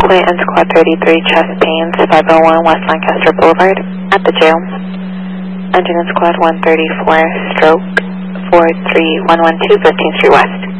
Quit in Squad 33, chest pains, 501 West Lancaster Boulevard, at the jail. Engine in Squad 134, stroke 43112, 15th Street West.